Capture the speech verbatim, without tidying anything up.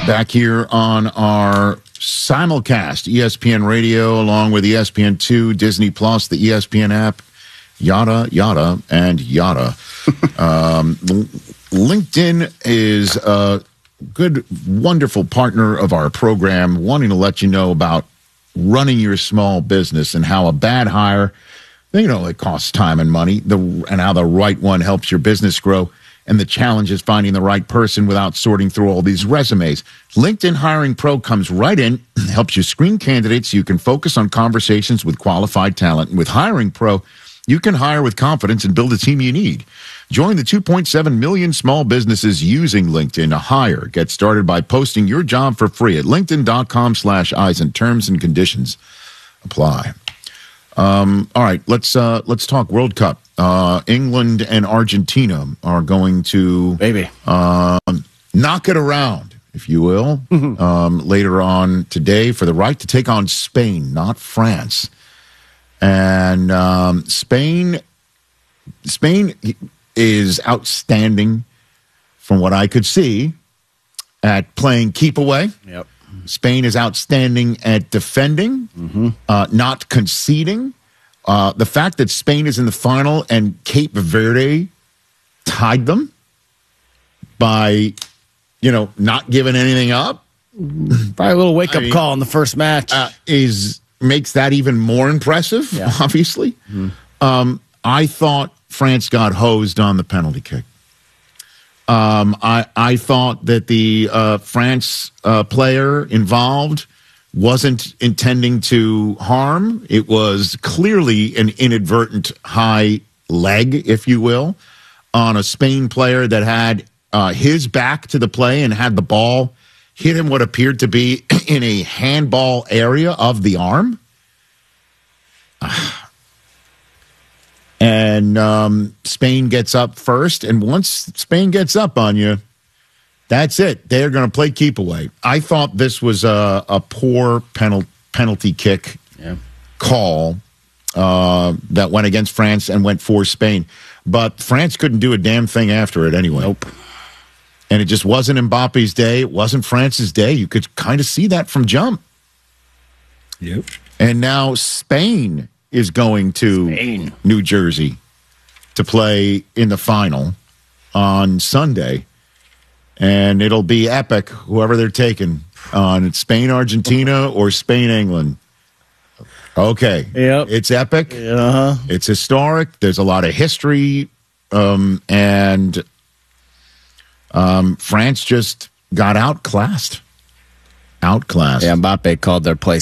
Back here on our simulcast, E S P N Radio, along with E S P N two, Disney Plus, the E S P N app, yada, yada, and yada. um, LinkedIn is a good, wonderful partner of our program, wanting to let you know about running your small business and how a bad hire, you know, it costs time and money, the, and how the right one helps your business grow. And the challenge is finding the right person without sorting through all these resumes. LinkedIn Hiring Pro comes right in, helps you screen candidates so you can focus on conversations with qualified talent. And with Hiring Pro, you can hire with confidence and build a team you need. Join the two point seven million small businesses using LinkedIn to hire. Get started by posting your job for free at linkedin.com slash eyes and terms and conditions apply. Um, all right, let's uh, let's talk World Cup. Uh, England and Argentina are going to Baby. Uh, knock it around, if you will, um, later on today for the right to take on Spain, not France. And um, Spain, Spain is outstanding from what I could see at playing keep away. Yep. Spain is outstanding at defending, mm-hmm. uh, not conceding. Uh, the fact that Spain is in the final and Cape Verde tied them by, you know, not giving anything up. Probably a little wake-up I mean, call in the first match. Uh, is makes that even more impressive, yeah. obviously. Mm-hmm. Um, I thought France got hosed on the penalty kick. Um, I, I thought that the uh, France uh, player involved wasn't intending to harm. It was clearly an inadvertent high leg, if you will, on a Spain player that had uh, his back to the play and had the ball hit him what appeared to be in a handball area of the arm. And um, Spain gets up first, and once Spain gets up on you, that's it. They're going to play keep away. I thought this was a, a poor penal, penalty kick yeah. call uh, that went against France and went for Spain. But France couldn't do a damn thing after it anyway. Nope. And it just wasn't Mbappe's day. It wasn't France's day. You could kind of see that from jump. Yep. And now Spain is going to Spain. New Jersey to play in the final on Sunday. And it'll be epic, whoever they're taking on Spain, Argentina, or Spain, England. Okay. Yep. It's epic. Uh-huh. It's historic. There's a lot of history. Um, and um, France just got outclassed. Outclassed. Yeah, Mbappe called their play